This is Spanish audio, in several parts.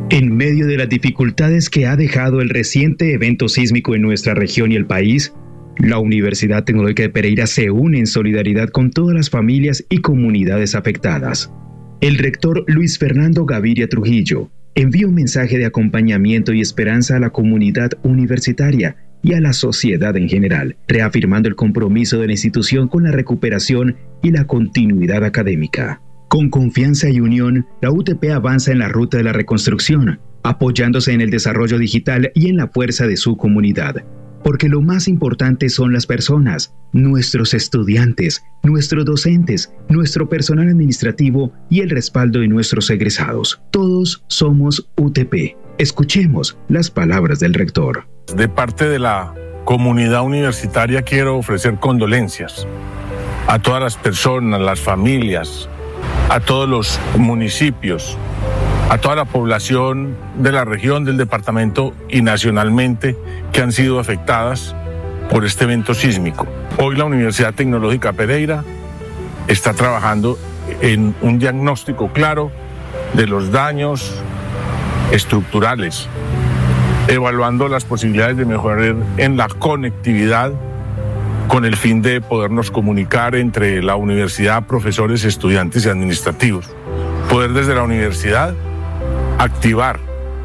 En medio de las dificultades que ha dejado el reciente evento sísmico en nuestra región y el país, la Universidad Tecnológica de Pereira se une en solidaridad con todas las familias y comunidades afectadas. El rector Luis Fernando Gaviria Trujillo envía un mensaje de acompañamiento y esperanza a la comunidad universitaria y a la sociedad en general, reafirmando el compromiso de la institución con la recuperación y la continuidad académica. Con confianza y unión, la UTP avanza en la ruta de la reconstrucción, apoyándose en el desarrollo digital y en la fuerza de su comunidad. Porque lo más importante son las personas, nuestros estudiantes, nuestros docentes, nuestro personal administrativo y el respaldo de nuestros egresados. Todos somos UTP. Escuchemos las palabras del rector. De parte de la comunidad universitaria quiero ofrecer condolencias a todas las personas, las familias, a todos los municipios, a toda la población de la región, del departamento y nacionalmente que han sido afectadas por este evento sísmico. Hoy la Universidad Tecnológica Pereira está trabajando en un diagnóstico claro de los daños estructurales, evaluando las posibilidades de mejorar en la conectividad con el fin de podernos comunicar entre la universidad, profesores, estudiantes y administrativos. Poder desde la universidad activar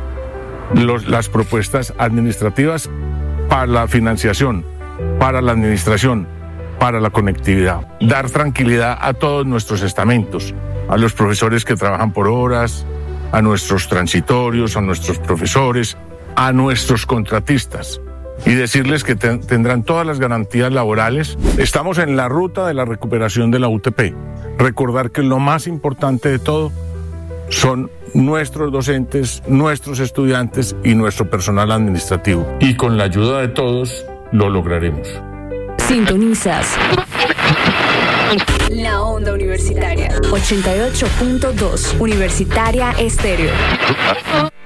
las propuestas administrativas para la financiación, para la administración, para la conectividad. Dar tranquilidad a todos nuestros estamentos, a los profesores que trabajan por horas, a nuestros transitorios, a nuestros profesores, a nuestros contratistas y decirles que tendrán todas las garantías laborales. Estamos en la ruta de la recuperación de la UTP. Recordar que lo más importante de todo son nuestros docentes, nuestros estudiantes y nuestro personal administrativo. Y con la ayuda de todos lo lograremos. Sintonizas La Onda Universitaria 88.2 Universitaria Estéreo.